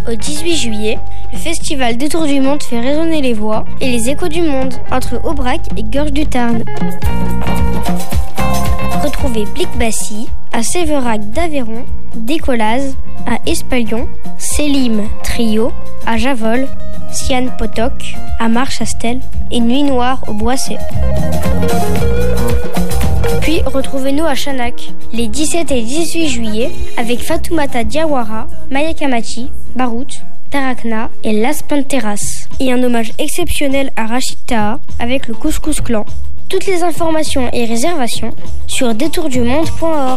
au 18 juillet, le festival Détour du Monde fait résonner les voix et les échos du monde entre Aubrac et Gorges du Tarn. Retrouvez Blic-Bassy à Sévérac d'Aveyron, Décollaz à Espalion, Selim Trio à Javol, Siane Potok à Marchastel et Nuit Noire au Boisset. Puis retrouvez-nous à Chanak les 17 et 18 juillet avec Fatoumata Diawara, Maya Kamachi, Barout, Tarakna et Las Panteras. Et un hommage exceptionnel à Rachid Taha avec le Couscous Clan. Toutes les informations et réservations sur détourdumonde.org.